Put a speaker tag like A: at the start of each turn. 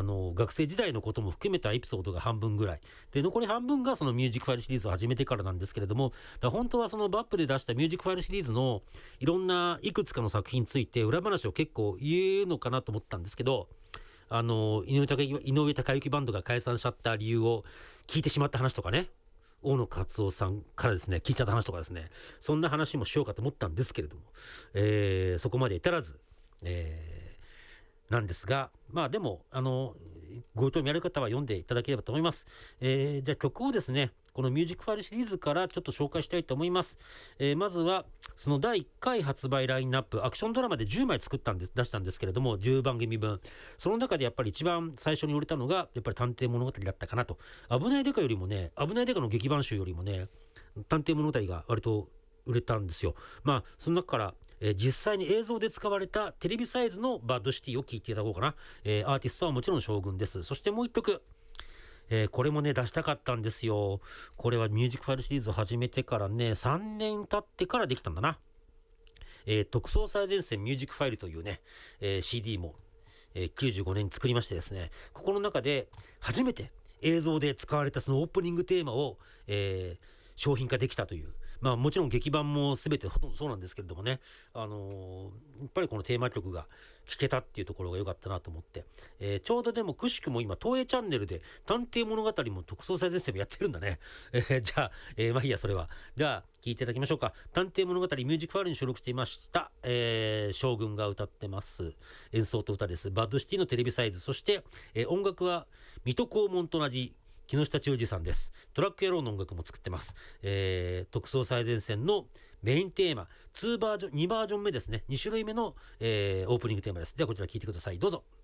A: 学生時代のことも含めたエピソードが半分ぐらい。で、残り半分がそのミュージックファイルシリーズを始めてからなんですけれども、本当はそのバップで出したミュージックファイルシリーズのいろんないくつかの作品について裏話を結構言うのかなと思ったんですけど、井上貴之バンドが解散しちゃった理由を聞いてしまった話とかね、大野勝夫さんからですね、聞いちゃった話とかですね、そんな話もしようかと思ったんですけれども、そこまで至らず、なんですが、まあでも、ご興味ある方は読んでいただければと思います。じゃあ曲をですね、このミュージックファイルシリーズからちょっと紹介したいと思います。まずは、その第1回発売ラインナップ、アクションドラマで10枚出したんですけれども、10番組分。その中でやっぱり一番最初に売れたのが、やっぱり探偵物語だったかなと。危ないデカの劇版集よりもね、探偵物語が割と売れたんですよ。まあ、その中から、実際に映像で使われたテレビサイズのバッドシティを聴いていただこうかな。アーティストはもちろん将軍です。そしてもう一曲。これもね、出したかったんですよ。これはミュージックファイルシリーズを始めてからね、3年経ってからできたんだな。特捜最前線ミュージックファイルというね、CD も、95年に作りましてですね、ここの中で初めて映像で使われたそのオープニングテーマを、商品化できたという。まあもちろん劇版も全てほとんどそうなんですけれどもね、やっぱりこのテーマ曲が聴けたっていうところが良かったなと思って、ちょうどでもくしくも今東映チャンネルで探偵物語も特捜最前線もやってるんだね。じゃあ、まあいいやそれは。では聴いていただきましょうか。探偵物語ミュージックファイルに収録していました。将軍が歌ってます。演奏と歌です。バッドシティのテレビサイズ。そして、音楽は水戸黄門と同じ木下忠二さんです。トラック野郎の音楽も作ってます。特捜最前線のメインテーマ、2バージョン目ですね。2種類目の、オープニングテーマです。ではこちら聴いてください。どうぞ。